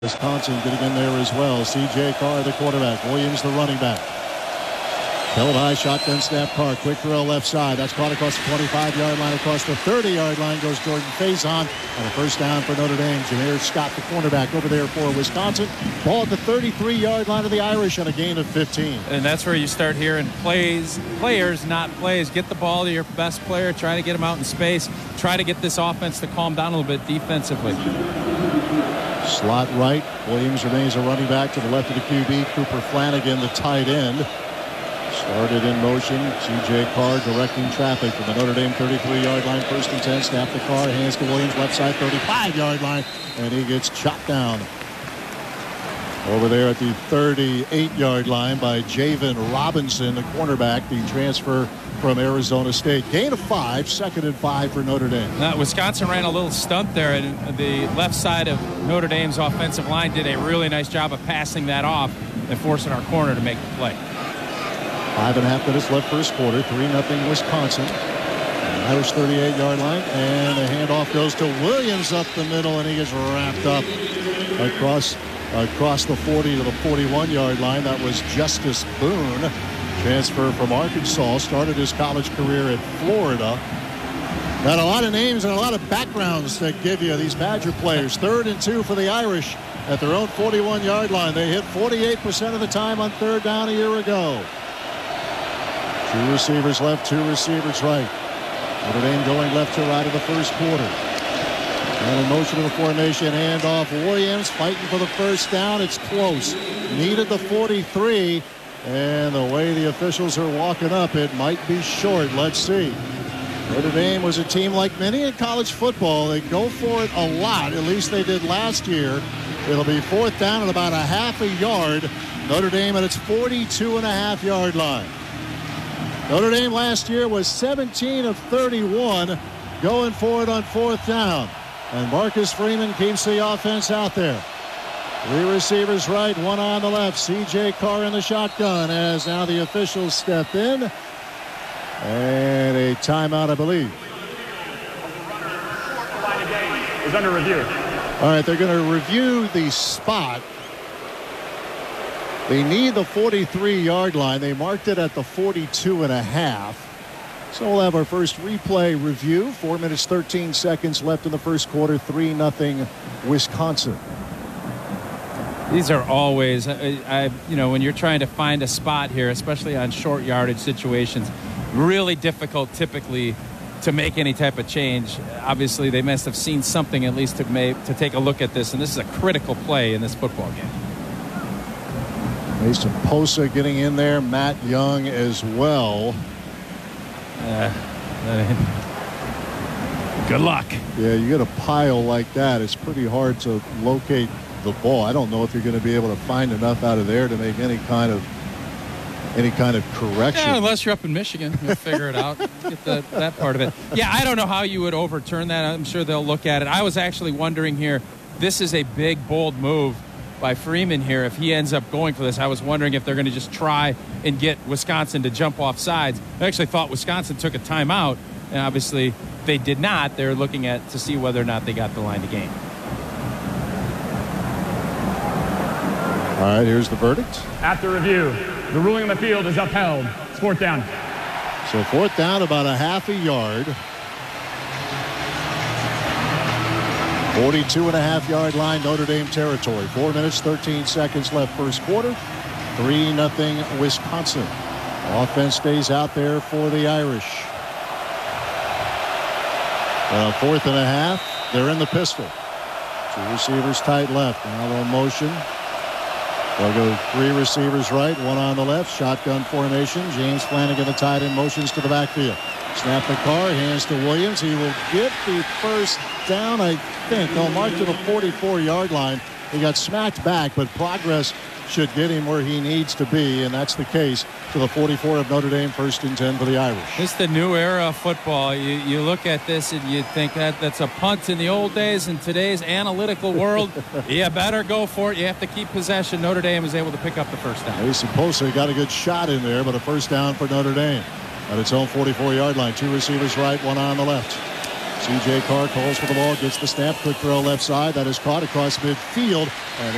Wisconsin getting in there as well. C.J. Carr, the quarterback. Williams, the running back. Held high, shotgun snap. Carr, quick throw left side. That's caught across the 25-yard line. Across the 30-yard line goes Jordan Faison. And a first down for Notre Dame. Jameer Scott, the cornerback, over there for Wisconsin. Ball at the 33-yard line of the Irish on a gain of 15. And that's where you start hearing players, not plays. Get the ball to your best player. Try to get him out in space. Try to get this offense to calm down a little bit defensively. Slot right. Williams remains a running back to the left of the QB. Cooper Flanagan, the tight end. Started in motion. C.J. Carr directing traffic from the Notre Dame 33-yard line. First and 10. Snap the Carr. Hands to Williams. Left side 35-yard line. And he gets chopped down. Over there at the 38-yard line by Javen Robinson, the cornerback, the transfer from Arizona State. Gain of 5, 2nd and 5 for Notre Dame. Now, Wisconsin ran a little stunt there, and the left side of Notre Dame's offensive line did a really nice job of passing that off and forcing our corner to make the play. 5.5 minutes left first quarter. 3-0 Wisconsin. Irish 38-yard line, and the handoff goes to Williams up the middle, and he gets wrapped up across the 40 to the 41-yard line. That was Justice Boone, transfer from Arkansas, started his college career at Florida. Got a lot of names and a lot of backgrounds that give you these Badger players. 3rd and 2 for the Irish at their own 41-yard line. They hit 48% of the time on 3rd down a year ago. 2 receivers left, 2 receivers right. Notre Dame going left to right in the first quarter. And in motion of the formation, handoff. Williams fighting for the first down. It's close. Needed the 43. And the way the officials are walking up, it might be short. Let's see. Notre Dame was a team like many in college football. They go for it a lot. At least they did last year. It'll be 4th down at about a half a yard. Notre Dame at its 42.5-yard line. Notre Dame last year was 17 of 31 going for it on 4th down. And Marcus Freeman keeps the offense out there. 3 receivers right, 1 on the left. C.J. Carr in the shotgun as now the officials step in. And a timeout, I believe. Is under review. All right, they're going to review the spot. They need the 43-yard line. They marked it at the 42.5. So we'll have our first replay review. 4 minutes, 13 seconds left in the first quarter. 3-0 Wisconsin. These are always, when you're trying to find a spot here, especially on short yardage situations, really difficult typically to make any type of change. Obviously, they must have seen something at least to take a look at this, and this is a critical play in this football game. Mason Posa getting in there. Matt Young as well. Good luck. Yeah, you get a pile like that, it's pretty hard to locate the ball. I don't know if you're going to be able to find enough out of there to make any kind of correction. Yeah, unless you're up in Michigan, you'll figure it out. Get that part of it. Yeah, I don't know how you would overturn that. I'm sure they'll look at it. I was actually wondering here, this is a big, bold move by Freeman here. If he ends up going for this, I was wondering if they're going to just try and get Wisconsin to jump off sides. I actually thought Wisconsin took a timeout, and obviously they did not. They're looking to see whether or not they got the line to gain. All right, here's the verdict. After review, the ruling on the field is upheld. It's 4th down. So 4th down, about a half a yard. 42.5-yard line, Notre Dame territory. 4 minutes, 13 seconds left first quarter. 3-0 Wisconsin. Offense stays out there for the Irish. 4th and a half. They're in the pistol. 2 receivers tight left. Now they'll motion. They'll go 3 receivers right, 1 on the left. Shotgun formation. James Flanagan, the tight end, motions to the backfield. Snap the Carr, hands to Williams. He will get the first down, I think. They'll mark to the 44-yard line. He got smacked back, but progress should get him where he needs to be, and that's the case to the 44 of Notre Dame. 1st and 10 for the Irish. It's the new era of football. You look at this and you think that's a punt in the old days. In today's analytical world, you better go for it. You have to keep possession. Notre Dame was able to pick up the first down. Mason Posa got a good shot in there, but a first down for Notre Dame at its own 44-yard line. 2 receivers right, 1 on the left. C.J. Carr calls for the ball, gets the snap, quick throw left side. That is caught across midfield. And